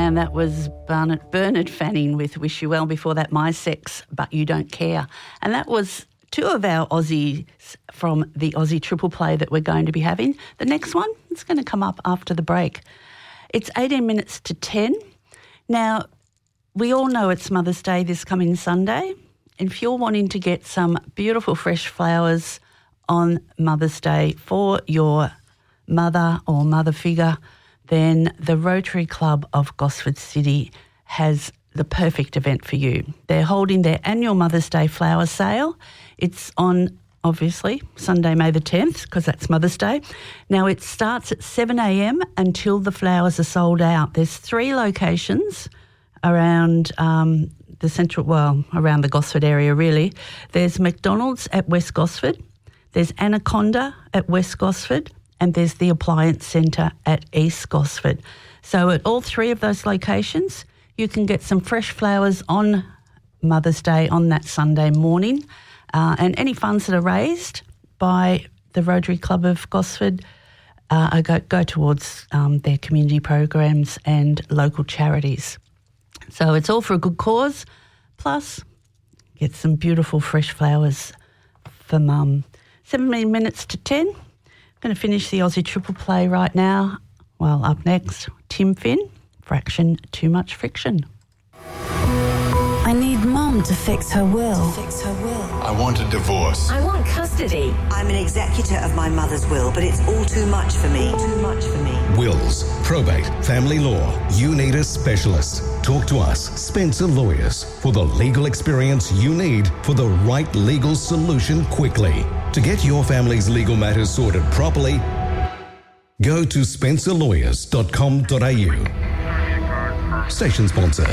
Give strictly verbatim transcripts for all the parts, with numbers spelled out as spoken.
And that was Bernard, Bernard Fanning with Wish You Well. Before that, My Sex, But You Don't Care. And that was two of our Aussies from the Aussie Triple Play that we're going to be having. The next one is going to come up after the break. It's eighteen minutes to ten. Now, we all know it's Mother's Day this coming Sunday. And if you're wanting to get some beautiful fresh flowers on Mother's Day for your mother or mother figure, then the Rotary Club of Gosford City has the perfect event for you. They're holding their annual Mother's Day flower sale. It's on, obviously, Sunday, May the tenth, because that's Mother's Day. Now, it starts at seven a.m. until the flowers are sold out. There's three locations around um, the central, well, around the Gosford area, really. There's McDonald's at West Gosford. There's Anaconda at West Gosford. And there's the Appliance Centre at East Gosford. So at all three of those locations, you can get some fresh flowers on Mother's Day on that Sunday morning. Uh, and any funds that are raised by the Rotary Club of Gosford uh, go, go towards um, their community programs and local charities. So it's all for a good cause. Plus, get some beautiful fresh flowers for Mum. seventeen minutes to ten. Going to finish the Aussie Triple Play right now. Well, up next, Tim Finn, Fraction Too Much Friction. I need Mum to fix her will. To fix her will. I want a divorce. I want custody. I'm an executor of my mother's will, but it's all too much for me. Too much for me. Wills, probate, family law. You need a specialist. Talk to us, Spencer Lawyers, for the legal experience you need for the right legal solution quickly. To get your family's legal matters sorted properly, go to spencer lawyers dot com dot a u. Station sponsor.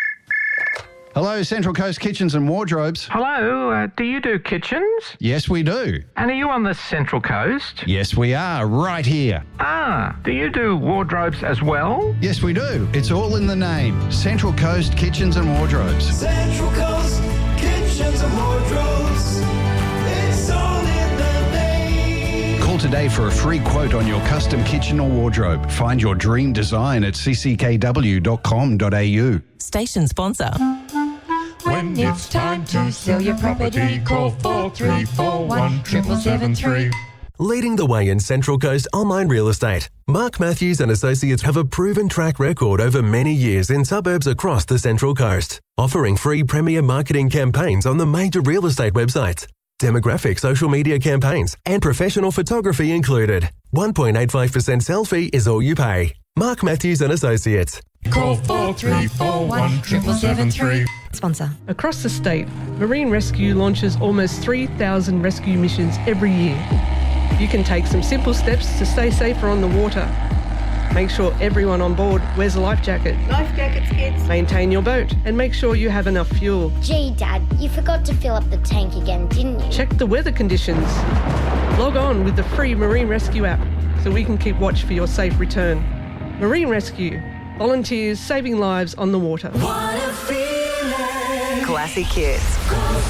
Hello, Central Coast Kitchens and Wardrobes. Hello, uh, do you do kitchens? Yes, we do. And are you on the Central Coast? Yes, we are, right here. Ah, do you do wardrobes as well? Yes, we do. It's all in the name. Central Coast Kitchens and Wardrobes. Central Coast Kitchens and Wardrobes. It's all in the name. Call today for a free quote on your custom kitchen or wardrobe. Find your dream design at c c k w dot com dot a u. Station sponsor. When it's time to sell your property, call four three four one, seven seven three. Leading the way in Central Coast online real estate, Mark Matthews and Associates have a proven track record over many years in suburbs across the Central Coast, offering free premier marketing campaigns on the major real estate websites, demographic social media campaigns, and professional photography included. one point eight five percent sell fee is all you pay. Mark Matthews and Associates. Call four three four one, seven seven three. Sponsor. Across the state, Marine Rescue launches almost three thousand rescue missions every year. You can take some simple steps to stay safer on the water. Make sure everyone on board wears a life jacket. Life jackets, kids. Maintain your boat and make sure you have enough fuel. Gee, Dad, you forgot to fill up the tank again, didn't you? Check the weather conditions. Log on with the free Marine Rescue app so we can keep watch for your safe return. Marine Rescue. Volunteers saving lives on the water. What a feeling. Classic Kids.